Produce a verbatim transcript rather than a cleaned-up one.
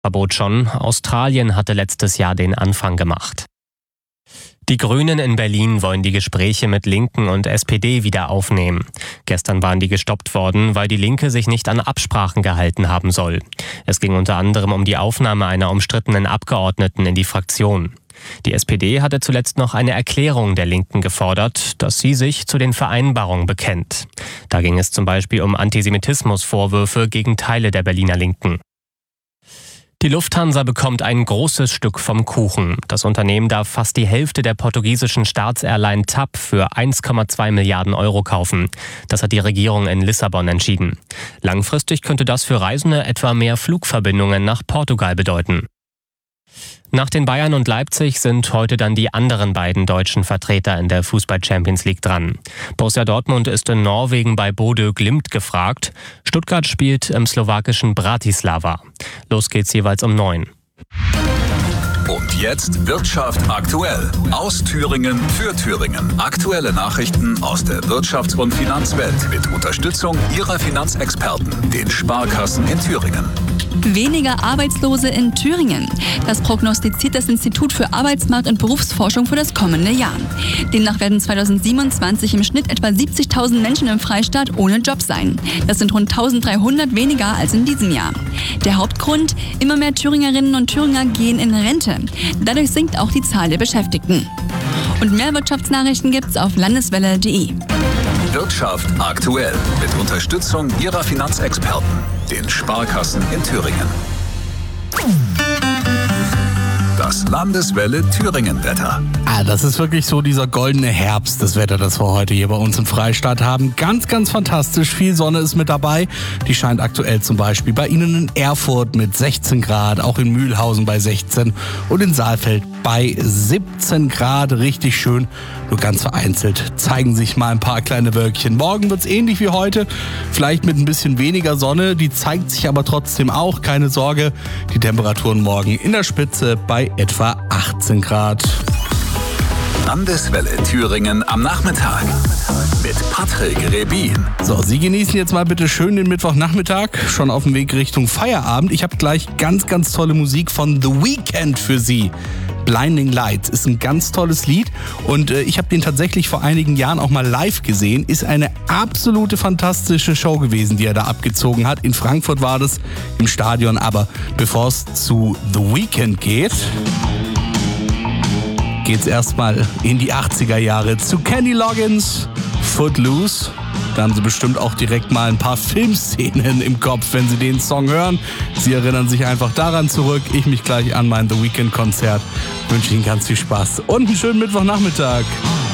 Verbot schon. Australien hatte letztes Jahr den Anfang gemacht. Die Grünen in Berlin wollen die Gespräche mit Linken und S P D wieder aufnehmen. Gestern waren die gestoppt worden, weil die Linke sich nicht an Absprachen gehalten haben soll. Es ging unter anderem um die Aufnahme einer umstrittenen Abgeordneten in die Fraktion. Die S P D hatte zuletzt noch eine Erklärung der Linken gefordert, dass sie sich zu den Vereinbarungen bekennt. Da ging es zum Beispiel um Antisemitismusvorwürfe gegen Teile der Berliner Linken. Die Lufthansa bekommt ein großes Stück vom Kuchen. Das Unternehmen darf fast die Hälfte der portugiesischen Staatsairline T A P für eins Komma zwei Milliarden Euro kaufen. Das hat die Regierung in Lissabon entschieden. Langfristig könnte das für Reisende etwa mehr Flugverbindungen nach Portugal bedeuten. Nach den Bayern und Leipzig sind heute dann die anderen beiden deutschen Vertreter in der Fußball-Champions League dran. Borussia Dortmund ist in Norwegen bei Bodø Glimt gefragt. Stuttgart spielt im slowakischen Bratislava. Los geht's jeweils um neun. Und jetzt Wirtschaft aktuell. Aus Thüringen für Thüringen. Aktuelle Nachrichten aus der Wirtschafts- und Finanzwelt mit Unterstützung Ihrer Finanzexperten, den Sparkassen in Thüringen. Weniger Arbeitslose in Thüringen. Das prognostiziert das Institut für Arbeitsmarkt- und Berufsforschung für das kommende Jahr. Demnach werden zweitausendsiebenundzwanzig im Schnitt etwa siebzigtausend Menschen im Freistaat ohne Job sein. Das sind rund eintausenddreihundert weniger als in diesem Jahr. Der Hauptgrund? Immer mehr Thüringerinnen und Thüringer gehen in Rente. Dadurch sinkt auch die Zahl der Beschäftigten. Und mehr Wirtschaftsnachrichten gibt's auf landeswelle punkt de. Wirtschaft aktuell mit Unterstützung Ihrer Finanzexperten, den Sparkassen in Thüringen. Das Landeswelle Thüringen-Wetter. Ah, das ist wirklich so dieser goldene Herbst, das Wetter, das wir heute hier bei uns im Freistaat haben. Ganz, ganz fantastisch. Viel Sonne ist mit dabei. Die scheint aktuell zum Beispiel bei Ihnen in Erfurt mit sechzehn Grad, auch in Mühlhausen bei sechzehn und in Saalfeld bei siebzehn Grad. Richtig schön. Nur ganz vereinzelt zeigen sich mal ein paar kleine Wölkchen. Morgen wird's ähnlich wie heute. Vielleicht mit ein bisschen weniger Sonne. Die zeigt sich aber trotzdem auch. Keine Sorge. Die Temperaturen morgen in der Spitze bei etwa achtzehn Grad. Landeswelle Thüringen am Nachmittag mit Patrick Rebin. So, Sie genießen jetzt mal bitte schön den Mittwochnachmittag, schon auf dem Weg Richtung Feierabend. Ich habe gleich ganz, ganz tolle Musik von The Weeknd für Sie. Blinding Lights ist ein ganz tolles Lied und äh, ich habe den tatsächlich vor einigen Jahren auch mal live gesehen. Ist eine absolute fantastische Show gewesen, die er da abgezogen hat. In Frankfurt war das im Stadion, aber bevor es zu The Weeknd geht, geht's erstmal in die achtziger Jahre zu Kenny Loggins, Footloose. Da haben Sie bestimmt auch direkt mal ein paar Filmszenen im Kopf, wenn Sie den Song hören. Sie erinnern sich einfach daran zurück. Ich mich gleich an mein The Weeknd Konzert. Wünsche Ihnen ganz viel Spaß und einen schönen Mittwochnachmittag.